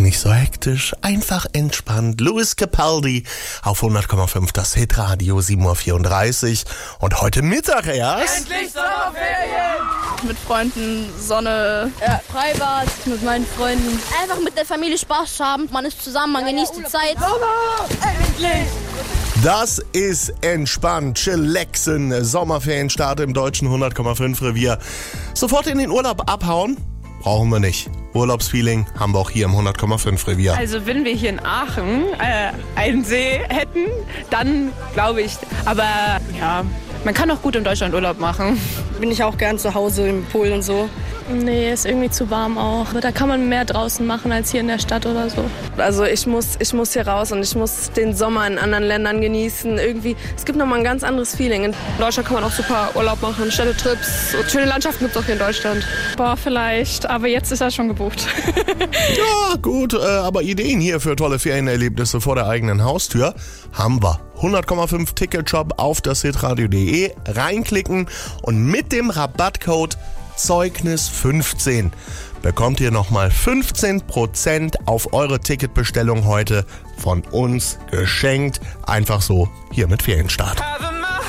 Nicht so hektisch, einfach entspannt. Lewis Capaldi auf 100,5, das Hitradio, 7:34 Uhr. Und heute Mittag erst. Endlich Sommerferien! Mit Freunden, Sonne, Freibad mit meinen Freunden. Einfach mit der Familie Spaß haben. Man ist zusammen, man genießt die Zeit. Sommer! Endlich! Das ist entspannt. Chillaxen. Sommerferienstart im deutschen 100,5 Revier. Sofort in den Urlaub abhauen? Brauchen wir nicht. Urlaubsfeeling haben wir auch hier im 100,5 Revier. Also wenn wir hier in Aachen einen See hätten, dann glaube ich. Aber ja, man kann auch gut in Deutschland Urlaub machen. Bin ich auch gern zu Hause im Pool und so. Nee, ist irgendwie zu warm auch. Da kann man mehr draußen machen als hier in der Stadt oder so. Also ich muss hier raus und ich muss den Sommer in anderen Ländern genießen. Irgendwie, es gibt nochmal ein ganz anderes Feeling. In Deutschland kann man auch super Urlaub machen, Städtetrips. Schöne Landschaften gibt es auch hier in Deutschland. Boah, vielleicht, aber jetzt ist er schon gebucht. Ja, gut, aber Ideen hier für tolle Ferienerlebnisse vor der eigenen Haustür haben wir. 100,5 Ticketshop auf das hitradio.de, reinklicken und mit dem Rabattcode Zeugnis 15 bekommt ihr nochmal 15% auf eure Ticketbestellung heute von uns geschenkt. Einfach so hier mit Ferienstart.